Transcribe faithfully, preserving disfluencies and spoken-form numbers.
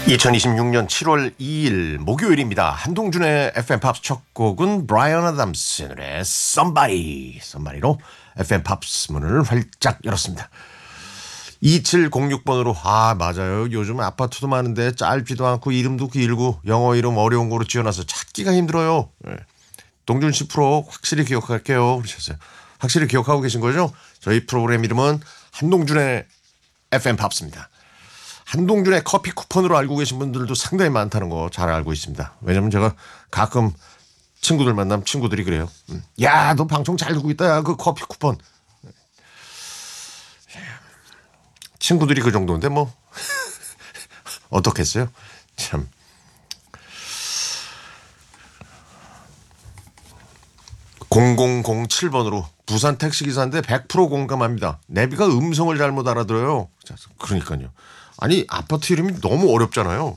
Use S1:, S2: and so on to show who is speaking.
S1: 이천이십육 년 칠월 이일 목요일입니다. 한동준의 에프엠 팝스 첫 곡은 브라이언 아담스의 노래 Somebody, Somebody로 에프엠 팝스 문을 활짝 열었습니다. 이칠공육 번으로 아 맞아요. 요즘 아파트도 많은데 짧지도 않고 이름도 길고 영어 이름 어려운 거로 지어놔서 찾기가 힘들어요. 네. 동준 씨 프로 확실히 기억할게요. 그러셨어요. 확실히 기억하고 계신 거죠? 저희 프로그램 이름은 한동준의 에프엠 팝스입니다. 한동준의 커피 쿠폰으로 알고 계신 분들도 상당히 많다는 거 잘 알고 있습니다. 왜냐면 제가 가끔 친구들 만나면 친구들이 그래요. 야, 너 방송 잘 듣고 있다. 야, 그 커피 쿠폰. 친구들이 그 정도인데 뭐 어떻겠어요? 참. 공공공칠 번으로 부산 택시기사인데 백 퍼센트 공감합니다. 내비가 음성을 잘못 알아들어요. 그러니까요. 아니 아파트 이름이 너무 어렵잖아요.